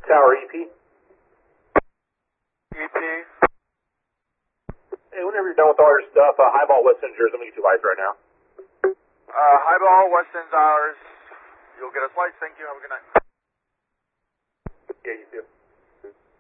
Tower EP. EP. Hey, whenever you're done with all your stuff, Highball West End Jersey, let me get 2 lights right now. Highball, West End's ours. You'll get us lights. Thank you. Have a good night. Yeah, you too.